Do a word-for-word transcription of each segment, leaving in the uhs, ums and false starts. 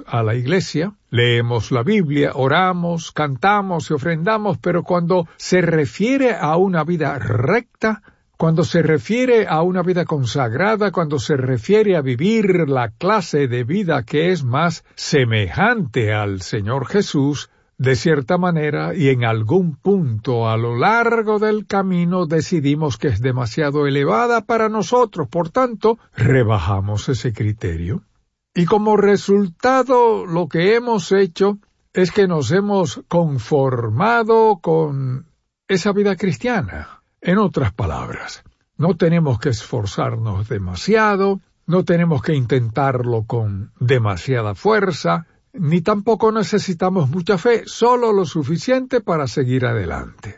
a la iglesia, leemos la Biblia, oramos, cantamos y ofrendamos, pero cuando se refiere a una vida recta, cuando se refiere a una vida consagrada, cuando se refiere a vivir la clase de vida que es más semejante al Señor Jesús, de cierta manera y en algún punto a lo largo del camino decidimos que es demasiado elevada para nosotros, por tanto, rebajamos ese criterio. Y como resultado, lo que hemos hecho es que nos hemos conformado con esa vida cristiana. En otras palabras, no tenemos que esforzarnos demasiado, no tenemos que intentarlo con demasiada fuerza, ni tampoco necesitamos mucha fe, solo lo suficiente para seguir adelante.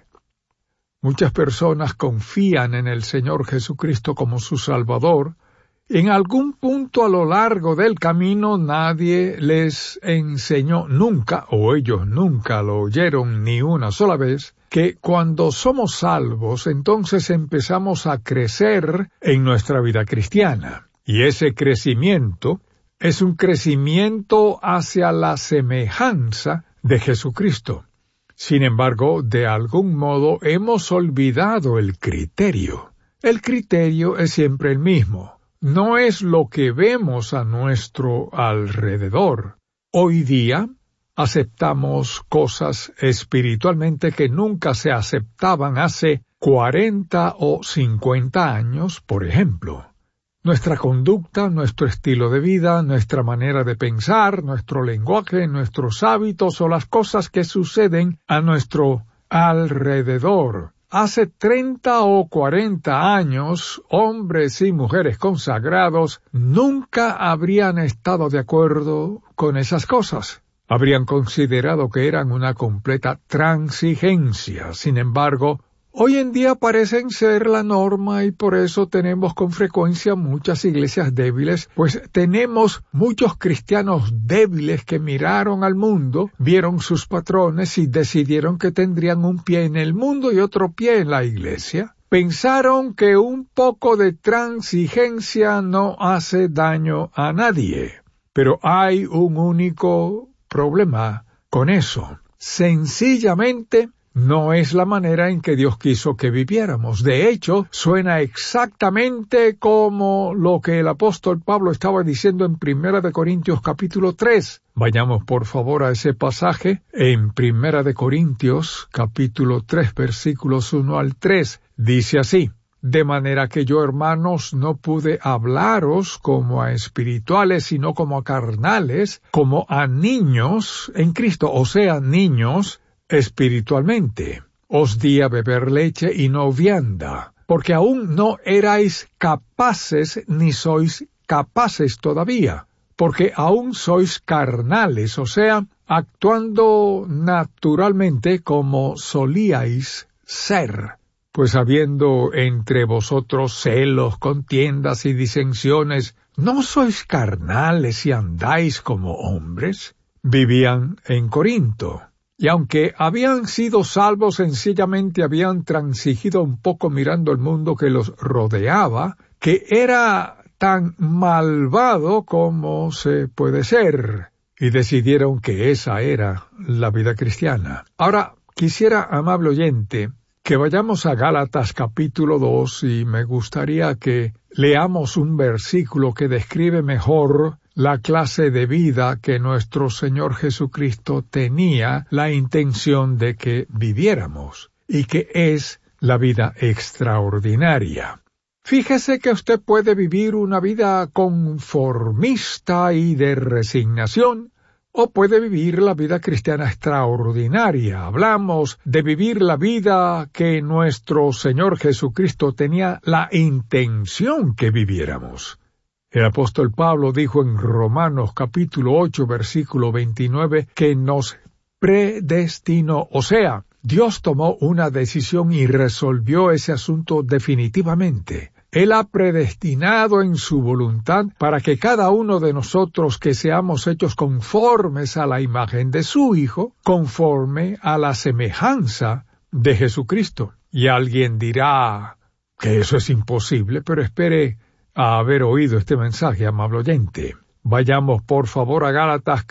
Muchas personas confían en el Señor Jesucristo como su Salvador. En algún punto a lo largo del camino nadie les enseñó nunca, o ellos nunca lo oyeron ni una sola vez, que cuando somos salvos, entonces empezamos a crecer en nuestra vida cristiana. Y ese crecimiento es un crecimiento hacia la semejanza de Jesucristo. Sin embargo, de algún modo hemos olvidado el criterio. El criterio es siempre el mismo. No es lo que vemos a nuestro alrededor. Hoy día aceptamos cosas espiritualmente que nunca se aceptaban hace cuarenta o cincuenta años, por ejemplo. Nuestra conducta, nuestro estilo de vida, nuestra manera de pensar, nuestro lenguaje, nuestros hábitos o las cosas que suceden a nuestro alrededor. Hace treinta o cuarenta años, hombres y mujeres consagrados nunca habrían estado de acuerdo con esas cosas. Habrían considerado que eran una completa transigencia. Sin embargo, hoy en día parecen ser la norma y por eso tenemos con frecuencia muchas iglesias débiles, pues tenemos muchos cristianos débiles que miraron al mundo, vieron sus patrones y decidieron que tendrían un pie en el mundo y otro pie en la iglesia. Pensaron que un poco de transigencia no hace daño a nadie. Pero hay un único problema con eso. Sencillamente, no es la manera en que Dios quiso que viviéramos. De hecho, suena exactamente como lo que el apóstol Pablo estaba diciendo en Primera de Corintios capítulo tres. Vayamos por favor a ese pasaje en Primera de Corintios capítulo tres versículos uno al tres. Dice así: de manera que yo, hermanos, no pude hablaros como a espirituales, sino como a carnales, como a niños en Cristo, o sea, niños espiritualmente. Os di a beber leche y no vianda, porque aún no erais capaces ni sois capaces todavía, porque aún sois carnales, o sea, actuando naturalmente como solíais ser. Pues habiendo entre vosotros celos, contiendas y disensiones, ¿no sois carnales y andáis como hombres? Vivían en Corinto. Y aunque habían sido salvos, sencillamente habían transigido un poco mirando el mundo que los rodeaba, que era tan malvado como se puede ser, y decidieron que esa era la vida cristiana. Ahora, quisiera, amable oyente, que vayamos a Gálatas capítulo dos y me gustaría que leamos un versículo que describe mejor la clase de vida que nuestro Señor Jesucristo tenía la intención de que viviéramos, y que es la vida extraordinaria. Fíjese que usted puede vivir una vida conformista y de resignación, o puede vivir la vida cristiana extraordinaria. Hablamos de vivir la vida que nuestro Señor Jesucristo tenía la intención que viviéramos. El apóstol Pablo dijo en Romanos capítulo ocho, versículo veintinueve, que nos predestinó, o sea, Dios tomó una decisión y resolvió ese asunto definitivamente. Él ha predestinado en su voluntad para que cada uno de nosotros que seamos hechos conformes a la imagen de su Hijo, conforme a la semejanza de Jesucristo. Y alguien dirá que eso es imposible, pero espere a haber oído este mensaje, amable oyente. Vayamos por favor a Gálatas